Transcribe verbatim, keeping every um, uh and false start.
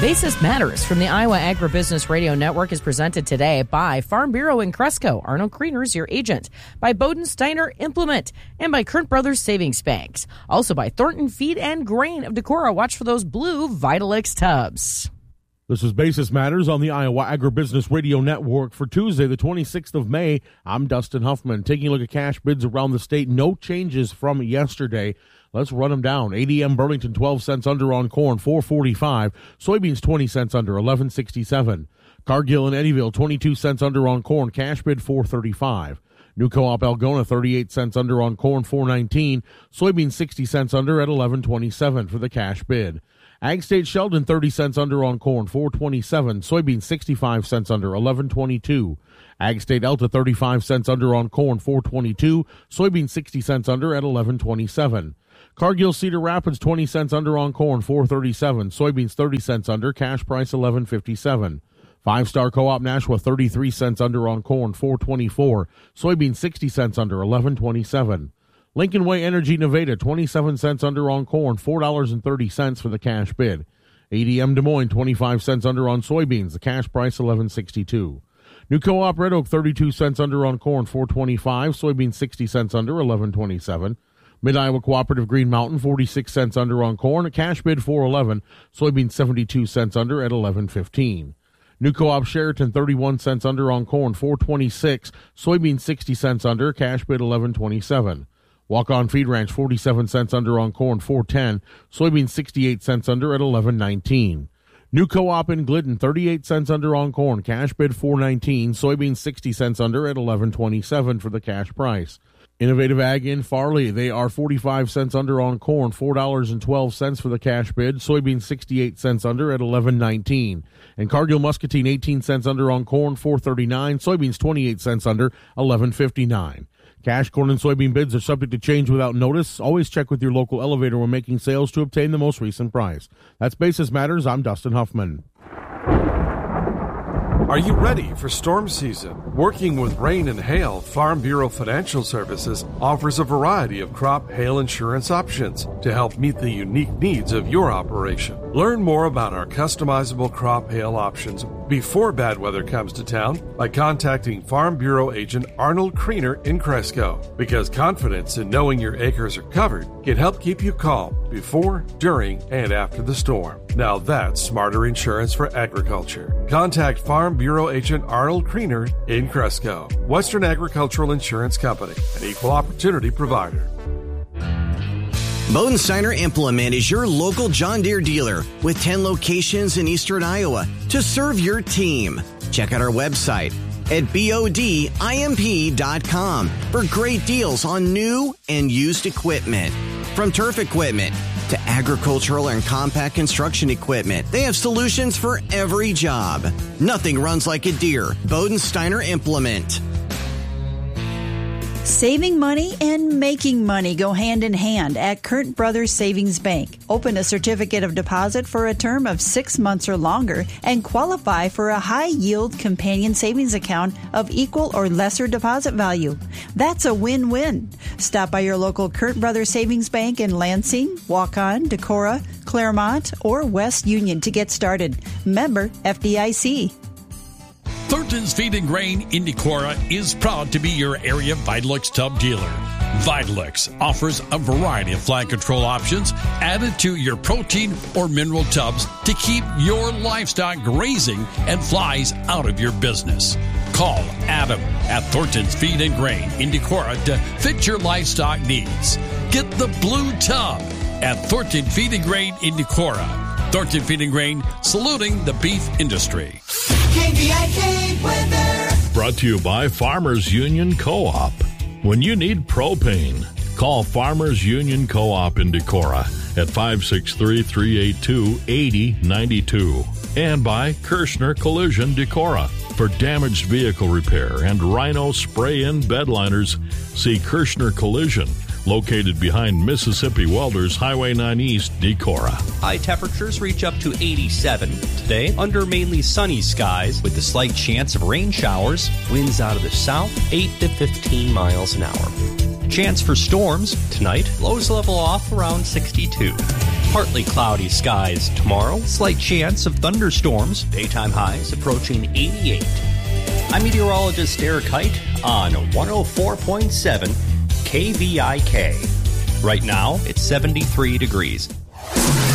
Basis Matters from the Iowa Agribusiness Radio Network is presented today by Farm Bureau in Cresco. Arnold Kriener's your agent. By Bowden Steiner Implement. And by Kern Brothers Savings Banks. Also by Thornton Feed and Grain of Decorah. Watch for those blue Vitalix tubs. This is Basis Matters on the Iowa Agribusiness Radio Network for Tuesday, the twenty-sixth of May. I'm Dustin Huffman. Taking a look at cash bids around the state. No changes from yesterday. Let's run them down. A D M Burlington, twelve cents under on corn, four forty-five. Soybeans, twenty cents under, eleven sixty-seven. Cargill and Eddyville, twenty-two cents under on corn, cash bid, four thirty-five. New Co-op Algona, thirty-eight cents under on corn, four nineteen. Soybeans, sixty cents under at eleven twenty-seven for the cash bid. Ag State Sheldon, thirty cents under on corn, four twenty-seven. Soybeans, sixty-five cents under, eleven twenty-two. Ag State Elta, thirty-five cents under on corn, four twenty-two. Soybeans, sixty cents under at eleven twenty-seven. Cargill Cedar Rapids, twenty cents under on corn, four thirty-seven. Soybeans, thirty cents under, cash price eleven fifty-seven. Five Star Co-op Nashua, thirty-three cents under on corn, four twenty-four. Soybeans, sixty cents under, eleven twenty-seven. Lincoln Way Energy Nevada, twenty-seven cents under on corn, four dollars and thirty cents for the cash bid. A D M Des Moines, twenty-five cents under on soybeans, the cash price eleven sixty-two. New Co-op Red Oak, thirty-two cents under on corn, four twenty-five. Soybeans, sixty cents under, eleven twenty-seven. Mid-Iowa Cooperative Green Mountain, forty-six cents under on corn, a cash bid four eleven. Soybeans, seventy-two cents under at eleven fifteen. New Co-op Sheraton, thirty-one cents under on corn, four twenty-six. Soybeans, sixty cents under, cash bid eleven twenty-seven. Walk-On Feed Ranch, forty-seven cents under on corn, four ten. Soybeans, sixty-eight cents under at eleven nineteen. New Co-op in Glidden, thirty-eight cents under on corn, cash bid four nineteen. Soybeans, sixty cents under at eleven twenty-seven for the cash price. Innovative Ag in Farley, they are forty-five cents under on corn, four dollars and twelve cents for the cash bid. Soybeans, sixty-eight cents under at eleven nineteen. And Cargill Muscatine, eighteen cents under on corn, four thirty-nine. Soybeans, twenty-eight cents under, eleven fifty-nine. Cash, corn, and soybean bids are subject to change without notice. Always check with your local elevator when making sales to obtain the most recent price. That's Basis Matters. I'm Dustin Huffman. Are you ready for storm season? Working with rain and hail, Farm Bureau Financial Services offers a variety of crop hail insurance options to help meet the unique needs of your operation. Learn more about our customizable crop hail options before bad weather comes to town by contacting Farm Bureau agent Arnold Kriener in Cresco, because confidence in knowing your acres are covered can help keep you calm before, during, and after the storm. Now that's smarter insurance for agriculture. Contact Farm Bureau agent Arnold Kriener in Cresco. Western Agricultural Insurance Company, an equal opportunity provider. Bowden Steiner Implement is your local John Deere dealer with ten locations in eastern Iowa to serve your team. Check out our website at bodimp dot com for great deals on new and used equipment. From turf equipment to agricultural and compact construction equipment, they have solutions for every job. Nothing runs like a Deere. Bowden Steiner Implement. Saving money and making money go hand in hand at Kern Brothers Savings Bank. Open a certificate of deposit for a term of six months or longer and qualify for a high-yield companion savings account of equal or lesser deposit value. That's a win-win. Stop by your local Kern Brothers Savings Bank in Lansing, Waukon, Decorah, Claremont, or West Union to get started. Member F D I C. Thornton's Feed and Grain in Decorah is proud to be your area Vitalix tub dealer. Vitalix offers a variety of fly control options added to your protein or mineral tubs to keep your livestock grazing and flies out of your business. Call Adam at Thornton's Feed and Grain in Decorah to fit your livestock needs. Get the blue tub at Thornton Feed and Grain in Decorah. Thornton Feed and Grain, saluting the beef industry. K V I K weather. Brought to you by Farmers Union Co-op. When you need propane, call Farmers Union Co-op in Decorah at five six three, three eight two, eight zero nine two. And by Kirschner Collision Decorah. For damaged vehicle repair and Rhino spray-in bed liners, see Kirschner Collision, located behind Mississippi Welders Highway nine East, Decorah. High temperatures reach up to eighty-seven today under mainly sunny skies with a slight chance of rain showers. Winds out of the south, eight to fifteen miles an hour. Chance for storms tonight. Lows level off around sixty-two. Partly cloudy skies tomorrow. Slight chance of thunderstorms. Daytime highs approaching eighty-eight. I'm meteorologist Eric Height on one oh four point seven K V I K. Right now, it's seventy-three degrees.